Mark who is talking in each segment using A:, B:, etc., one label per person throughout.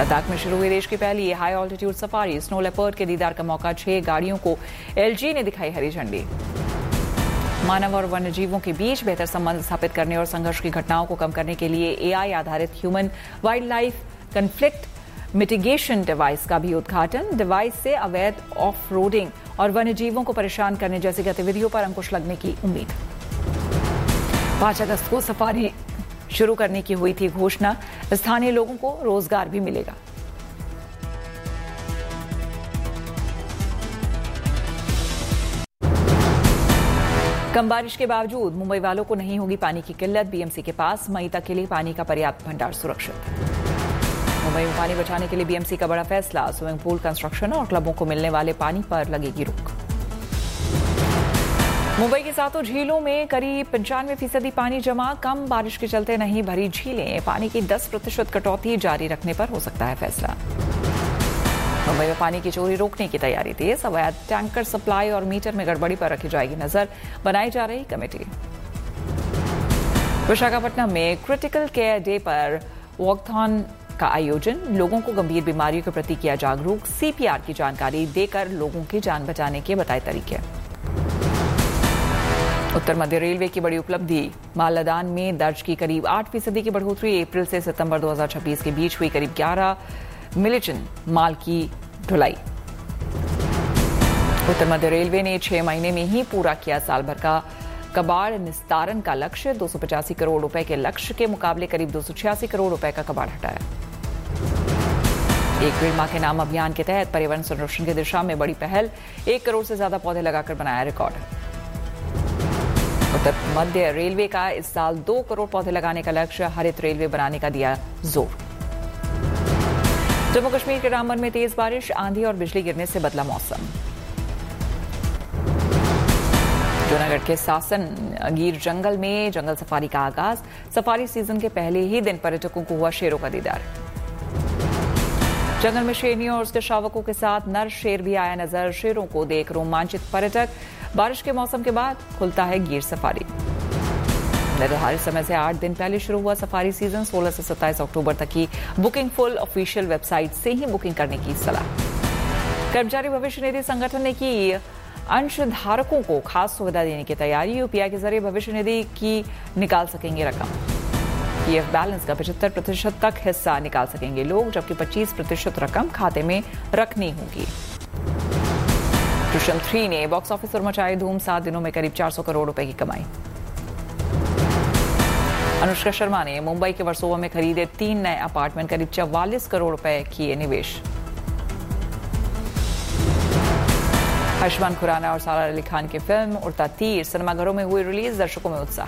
A: लद्दाख में शुरू हुई देश की पहली high altitude safari snow leopard के दीदार का मौका 6 गाड़ियों को एलजी ने दिखाई हरी झंडी। मानव और वन्यजीवों के बीच बेहतर संबंध स्थापित करने और संघर्ष की घटनाओं को कम करने के लिए एआई आधारित human wild life conflict mitigation device का भी उद्घाटन। डिवाइस से अवैध ऑफ रोडिंग और वन्यजीवों को परेशान करने जैसी गतिविधियों पर अंकुश लगने की उम्मीद। 5 अगस्त को सफारी शुरू करने की हुई थी घोषणा। स्थानीय लोगों को रोजगार भी मिलेगा। कम बारिश के बावजूद मुंबई वालों को नहीं होगी पानी की किल्लत। बीएमसी के पास मई तक के लिए पानी का पर्याप्त भंडार सुरक्षित। मुंबई में पानी बचाने के लिए बीएमसी का बड़ा फैसला। स्विमिंग पूल कंस्ट्रक्शन और क्लबों को मिलने वाले पानी पर लगेगी रोक। मुंबई की 7 झीलों में करीब 95% पानी जमा। कम बारिश के चलते नहीं भरी झीलें। पानी की 10% कटौती जारी रखने पर हो सकता है फैसला। मुंबई में पानी की चोरी रोकने की तैयारी तेज। अवैध टैंकर सप्लाई और मीटर में गड़बड़ी पर रखी जाएगी नजर। बनाई जा रही कमेटी। विशाखापट्टनम में क्रिटिकल केयर डे पर वॉकथॉन का आयोजन। लोगों को गंभीर बीमारियों के प्रति किया जागरूक। सीपीआर की जानकारी देकर लोगों की जान बचाने के बताए तरीके। उत्तर मध्य रेलवे की बड़ी उपलब्धि। माल लदान में दर्ज की करीब 8% की बढ़ोतरी। अप्रैल से सितंबर 2026 के बीच हुई करीब 11 मिलियन माल की ढुलाई। उत्तर मध्य रेलवे ने 6 महीने में ही पूरा किया साल भर का कबाड़ निस्तारण का लक्ष्य। 285 करोड़ रुपए के लक्ष्य के मुकाबले करीब 286 करोड़ रुपए का कबाड़ हटाया। एक पेड़ मां के नाम अभियान के तहत पर्यावरण संरक्षण की दिशा में बड़ी पहल। 1 करोड़ से ज्यादा पौधे लगाकर बनाया रिकॉर्ड। उत्तर मध्य रेलवे का इस साल 2 करोड़ पौधे लगाने का लक्ष्य। हरित रेलवे बनाने का दिया जोर। जम्मू कश्मीर के रामबन में तेज बारिश, आंधी और बिजली गिरने से बदला मौसम। जूनागढ़ के सासन गिर जंगल में जंगल सफारी का आगाज। सफारी सीजन के पहले ही दिन पर्यटकों को हुआ शेरों का दीदार। जंगल में शेरनियों और उसके शावकों के साथ नर शेर भी आया नजर। शेरों को देख रोमांचित पर्यटक। बारिश के मौसम के बाद खुलता है गिर सफारी। निर्धारित समय से 8 दिन पहले शुरू हुआ सफारी सीजन। 16 से 27 अक्टूबर तक की बुकिंग फुल ऑफिशियल वेबसाइट से ही बुकिंग करने की सलाह। कर्मचारी भविष्य निधि संगठन ने की अंशधारकों को खास सुविधा देने की तैयारी। यूपीआई के जरिए भविष्य निधि की निकाल सकेंगे रकम। पीएफ बैलेंस का 75% तक हिस्सा निकाल सकेंगे लोग, जबकि 25% रकम खाते में रखनी होगी। दृश्यम 3 ने बॉक्स ऑफिस पर मचाई धूम। 7 दिनों में करीब 400 करोड़ रुपए की कमाई। अनुष्का शर्मा ने मुंबई के वर्सोवा में खरीदे 3 नए अपार्टमेंट। करीब 44 करोड़ रुपए किए निवेश। आयुष्मान खुराना और सारा अली खान की फिल्म उड़ता तीर सिनेमाघरों में हुई रिलीज। दर्शकों में उत्साह।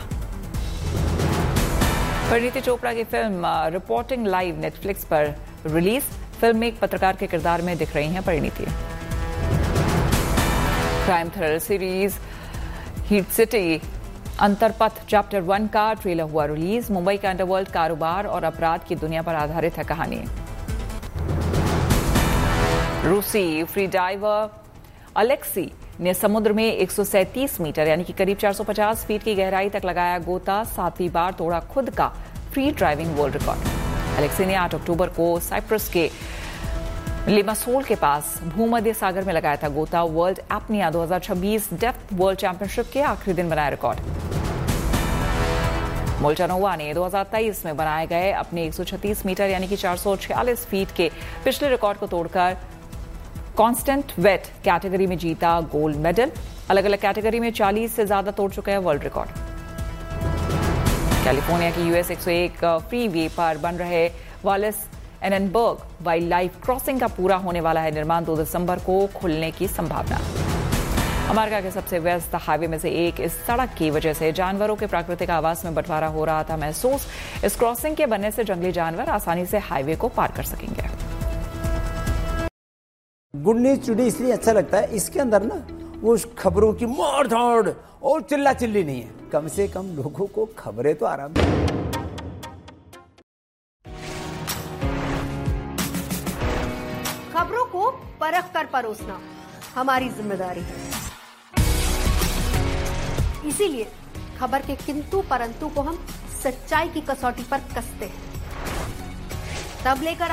A: परिणीति चोपड़ा की फिल्म रिपोर्टिंग लाइव नेटफ्लिक्स पर रिलीज। फिल्म में एक पत्रकार के किरदार में दिख रही हैं Parineeti. Crime thriller series heat city अंतरपथ chapter 1 का ट्रेलर हुआ रिलीज। मुंबई के अंडरवर्ल्ड कारोबार और अपराध की दुनिया पर आधारित है कहानी। रूसी फ्री डाइवर अलेक्सी ने समुद्र में 137 मीटर यानी कि करीब 450 फीट की गहराई तक लगाया गोता। 7वीं बार तोड़ा खुद का free driving world record. Alexei ने 8 अक्टूबर को साइप्रस के लिमासोल के पास भूमध्य सागर में लगाया था गोता। World apnoea 2026 depth world championship के आखिरी दिन बनाया रिकॉर्ड। मोल्चानोवा ने 2023 में बनाए गए अपने 136 मीटर यानी कि 446 फीट के पिछले रिकॉर्ड को तोड़कर कांस्टेंट वेट कैटेगरी में जीता गोल्ड मेडल। अलग अलग कैटेगरी में 40 से ज्यादा तोड़ चुका है वर्ल्ड रिकॉर्ड। कैलिफोर्निया की यूएस 101 फ्री वे पर बन रहे वालिस एननबर्ग वाइल्ड लाइफ क्रॉसिंग का पूरा होने वाला है निर्माण। 2 दिसंबर को खुलने की संभावना। अमेरिका के सबसे व्यस्त हाईवे में से एक इस सड़क की वजह से जानवरों के प्राकृतिक आवास में बंटवारा हो रहा था महसूस। इस क्रॉसिंग के बनने से जंगली जानवर आसानी से हाईवे को पार कर सकेंगे।
B: गुड न्यूज टुडे इसलिए अच्छा लगता है, इसके अंदर ना वो खबरों की मार धाड़ और चिल्ला चिल्ली नहीं है। कम से कम लोगों को खबरें तो आराम से।
C: खबरों को परख कर परोसना हमारी जिम्मेदारी है। इसीलिए खबर के किंतु परंतु को हम सच्चाई की कसौटी पर कसते हैं। तब लेकर